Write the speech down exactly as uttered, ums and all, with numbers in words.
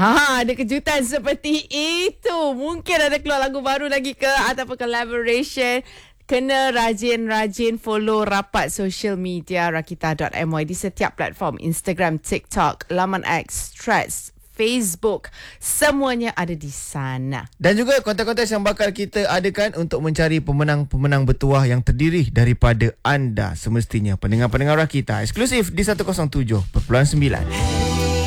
Ha, ada kejutan seperti itu. Mungkin ada keluar lagu baru lagi ke ataupun collaboration. Kena rajin-rajin follow rapat social media rakita dot my di setiap platform. Instagram, TikTok, laman X, Threads, Facebook. Semuanya ada di sana. Dan juga kontes-kontes yang bakal kita adakan untuk mencari pemenang-pemenang bertuah yang terdiri daripada anda semestinya. Pendengar-pendengar Rakita eksklusif di seratus tujuh perpuluhan sembilan.